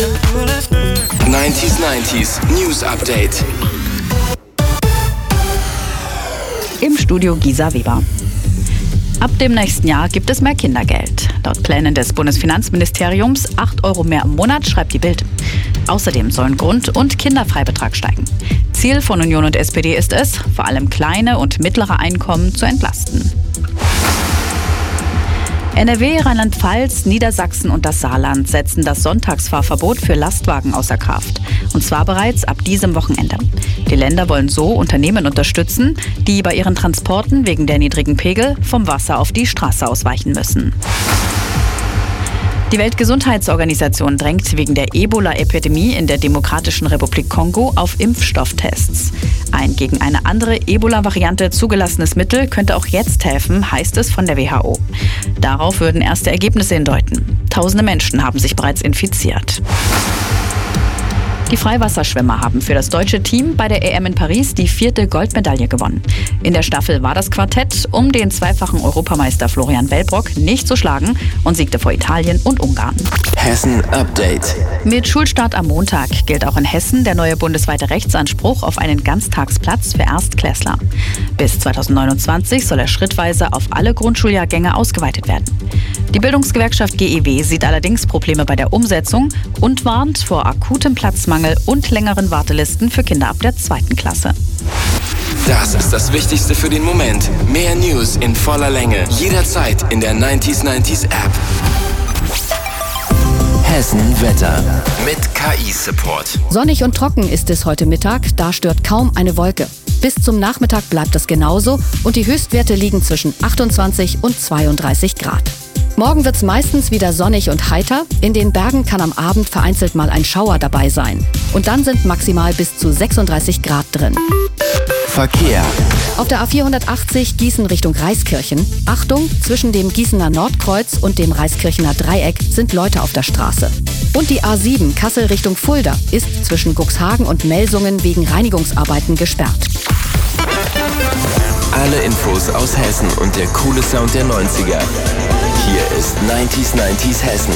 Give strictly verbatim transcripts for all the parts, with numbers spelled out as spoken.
neunzig neunzig News Update. Im Studio Gisa Weber. Ab dem nächsten Jahr gibt es mehr Kindergeld. Laut Plänen des Bundesfinanzministeriums acht Euro mehr im Monat, schreibt die Bild. Außerdem sollen Grund- und Kinderfreibetrag steigen. Ziel von Union und S P D ist es, vor allem kleine und mittlere Einkommen zu entlasten. N R W, Rheinland-Pfalz, Niedersachsen und das Saarland setzen das Sonntagsfahrverbot für Lastwagen außer Kraft. Und zwar bereits ab diesem Wochenende. Die Länder wollen so Unternehmen unterstützen, die bei ihren Transporten wegen der niedrigen Pegel vom Wasser auf die Straße ausweichen müssen. Die Weltgesundheitsorganisation drängt wegen der Ebola-Epidemie in der Demokratischen Republik Kongo auf Impfstofftests. Ein gegen eine andere Ebola-Variante zugelassenes Mittel könnte auch jetzt helfen, heißt es von der W H O. Darauf würden erste Ergebnisse hindeuten. Tausende Menschen haben sich bereits infiziert. Die Freiwasserschwimmer haben für das deutsche Team bei der E M in Paris die vierte Goldmedaille gewonnen. In der Staffel war das Quartett um den zweifachen Europameister Florian Wellbrock nicht zu schlagen und siegte vor Italien und Ungarn. Hessen Update. Mit Schulstart am Montag gilt auch in Hessen der neue bundesweite Rechtsanspruch auf einen Ganztagsplatz für Erstklässler. Bis zweitausendneunundzwanzig soll er schrittweise auf alle Grundschuljahrgänge ausgeweitet werden. Die Bildungsgewerkschaft G E W sieht allerdings Probleme bei der Umsetzung und warnt vor akutem Platzmangel und längeren Wartelisten für Kinder ab der zweiten Klasse. Das ist das Wichtigste für den Moment. Mehr News in voller Länge. Jederzeit in der neunzig neunzig App. Hessen Wetter mit K I-Support. Sonnig und trocken ist es heute Mittag, da stört kaum eine Wolke. Bis zum Nachmittag bleibt es genauso und die Höchstwerte liegen zwischen achtundzwanzig und zweiunddreißig Grad. Morgen wird's meistens wieder sonnig und heiter. In den Bergen kann am Abend vereinzelt mal ein Schauer dabei sein. Und dann sind maximal bis zu sechsunddreißig Grad drin. Verkehr. Auf der A vierhundertachtzig Gießen Richtung Reiskirchen. Achtung, zwischen dem Gießener Nordkreuz und dem Reiskirchener Dreieck sind Leute auf der Straße. Und die A sieben Kassel Richtung Fulda ist zwischen Cuxhagen und Melsungen wegen Reinigungsarbeiten gesperrt. Alle Infos aus Hessen und der coole Sound der neunziger. Hier ist neunzig neunzig Hessen.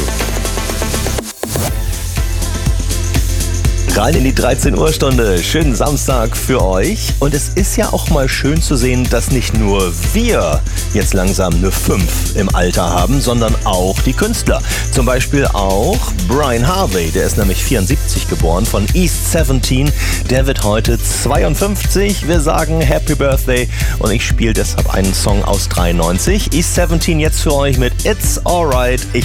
Rein in die dreizehn Uhr Stunde. Schönen Samstag für euch. Und es ist ja auch mal schön zu sehen, dass nicht nur wir jetzt langsam eine fünf im Alter haben, sondern auch die Künstler. Zum Beispiel auch Brian Harvey, der ist nämlich vierundsiebzig geboren, von East siebzehn. Der wird heute zweiundfünfzig. Wir sagen Happy Birthday und ich spiele deshalb einen Song aus dreiundneunzig. East siebzehn jetzt für euch mit It's Alright. Ich